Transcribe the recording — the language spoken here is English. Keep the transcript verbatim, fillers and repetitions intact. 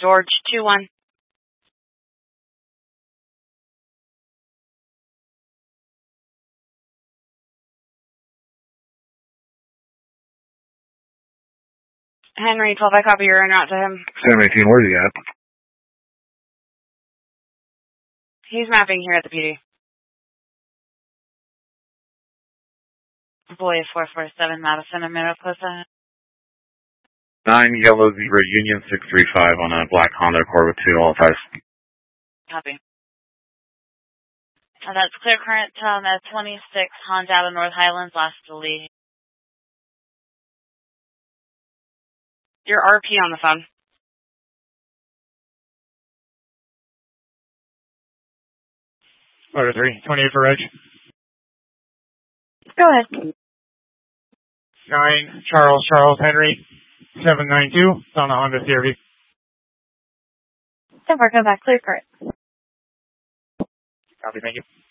George two one. Henry twelve, I copy your en route to him. seven eighteen, where's he at? He's mapping here at the P D. Boy, four four seven, Madison, and Mariposa. nine Yellow Zebra Union six three five on a black Honda Accord with two all ties. Copy. Uh, that's clear current on the twenty-six Honda out of North Highlands, last to lead. Your R P on the phone. Order three, twenty-eight for Reg. Go ahead. nine Charles, Charles Henry, seven nine two. It's on a Honda C R V. Don't work, go back, clear current. Copy, thank you.